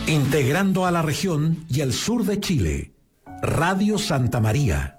Integrando a la región y el sur de Chile. Radio Santa María.